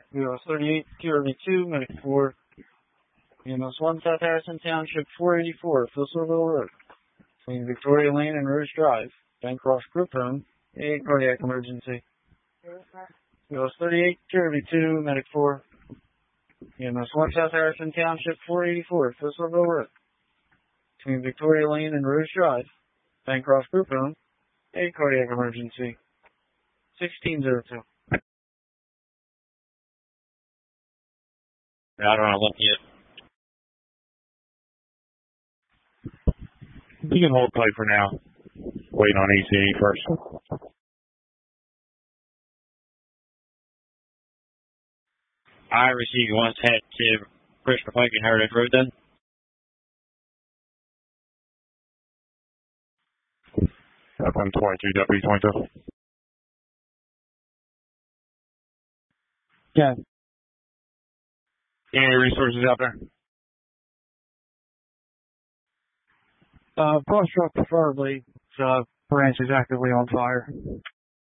EMS 38, QRV2, Medic 4. EMS 1, South Harrison Township, 484, Fisselville Road. Between Victoria Lane and Rose Drive. Bancroft Group Home. A cardiac emergency. EMS 38, QRV2, Medic 4. EMS 1, South Harrison Township, 484, Fisselville Road. Between Victoria Lane and Rose Drive. Bancroft Group Home. A cardiac emergency. 1602. I don't know, look yet. You can hold tight for now. Waiting on ECE first. I received once head to Christopher Pike and Heritage Road then. F-122, W22. Yeah. Any resources out there? Brush truck preferably. Branch is actively on fire.